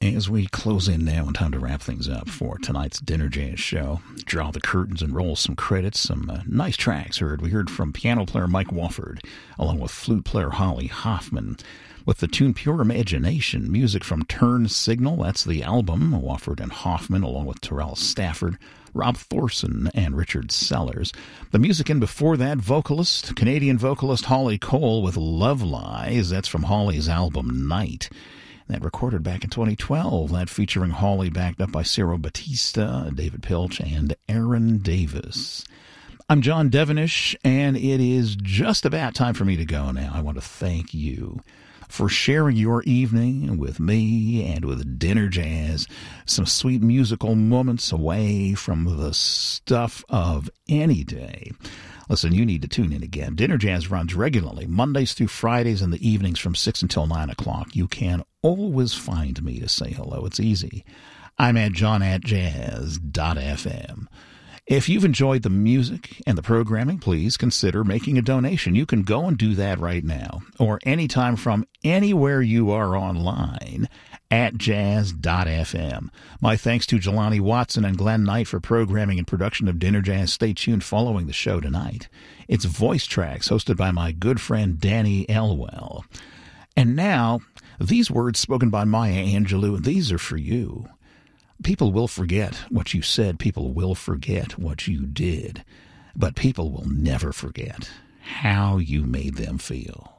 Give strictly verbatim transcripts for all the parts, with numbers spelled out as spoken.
As we close in now and time to wrap things up for tonight's Dinner Jazz show, draw the curtains and roll some credits. Some uh, nice tracks heard. We heard from piano player Mike Wofford, along with flute player Holly Hoffman, with the tune Pure Imagination. Music from Turn Signal, that's the album. Wofford and Hoffman, along with Terrell Stafford, Rob Thorson, and Richard Sellers. The music in before that, vocalist, Canadian vocalist Holly Cole with Love Lies. That's from Holly's album Night. That recorded back in twenty twelve, that featuring Holly, backed up by Ciro Batista, David Pilch, and Aaron Davis. I'm John Devenish, and it is just about time for me to go now. I want to thank you for sharing your evening with me and with Dinner Jazz, some sweet musical moments away from the stuff of any day. Listen, you need to tune in again. Dinner Jazz runs regularly, Mondays through Fridays in the evenings from six until nine o'clock. You can always find me to say hello. It's easy. I'm at john at jazz dot f m. If you've enjoyed the music and the programming, please consider making a donation. You can go and do that right now, or anytime from anywhere you are online at jazz dot f m. My thanks to Jelani Watson and Glenn Knight for programming and production of Dinner Jazz. Stay tuned following the show tonight. It's Voice Tracks, hosted by my good friend Danny Elwell. And now, these words spoken by Maya Angelou, and these are for you. People will forget what you said. People will forget what you did. But people will never forget how you made them feel.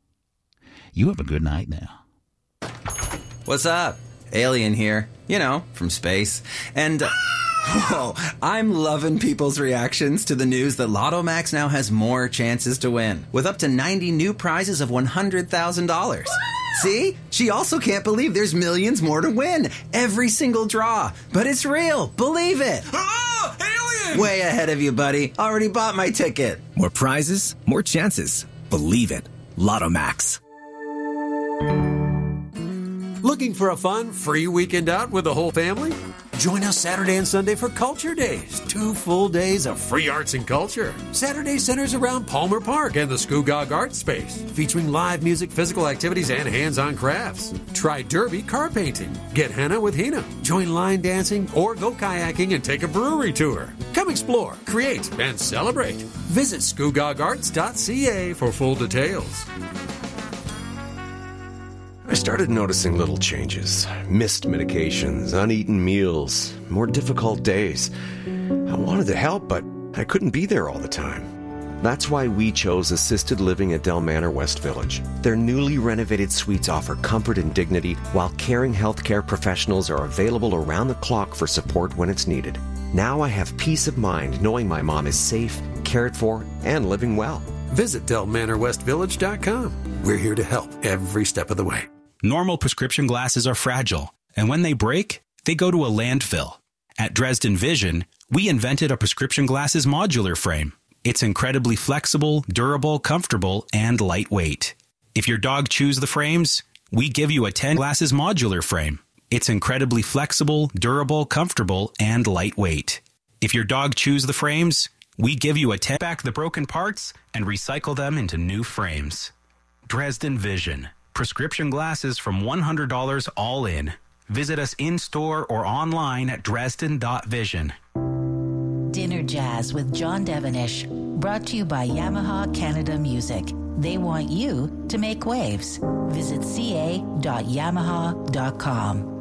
You have a good night now. What's up? Alien here. You know, from space. And, uh, whoa, I'm loving people's reactions to the news that Lotto Max now has more chances to win, with up to ninety new prizes of one hundred thousand dollars. See? She also can't believe there's millions more to win. Every single draw. But it's real. Believe it. Oh, alien! Way ahead of you, buddy. Already bought my ticket. More prizes, more chances. Believe it. Lotto Max. Looking for a fun, free weekend out with the whole family? Join us Saturday and Sunday for Culture Days. Two full days of free arts and culture. Saturday centers around Palmer Park and the Scugog Art Space, featuring live music, physical activities, and hands-on crafts. Try derby car painting. Get henna with Hina. Join line dancing or go kayaking and take a brewery tour. Come explore, create, and celebrate. Visit scugog arts dot c a for full details. I started noticing little changes. Missed medications, uneaten meals, more difficult days. I wanted to help, but I couldn't be there all the time. That's why we chose assisted living at Del Manor West Village. Their newly renovated suites offer comfort and dignity, while caring healthcare professionals are available around the clock for support when it's needed. Now I have peace of mind knowing my mom is safe, cared for, and living well. Visit del manor west village dot com. We're here to help every step of the way. Normal prescription glasses are fragile, and when they break, they go to a landfill. At Dresden Vision, we invented a prescription glasses modular frame. It's incredibly flexible, durable, comfortable, and lightweight. If your dog chews the frames, we give you a ten glasses modular frame. It's incredibly flexible, durable, comfortable, and lightweight. If your dog chews the frames, we give you a ten back the broken parts and recycle them into new frames. Dresden Vision. Prescription glasses from one hundred dollars all in. Visit us in-store or online at dresden dot vision. Dinner Jazz with John Devenish. Brought to you by Yamaha Canada Music. They want you to make waves. Visit c a dot yamaha dot com.